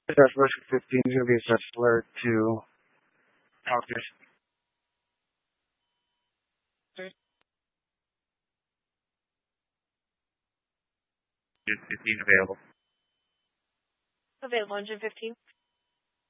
That's version 15 is going to be a set alert to Alchemist. Is 15 available? Available engine 15.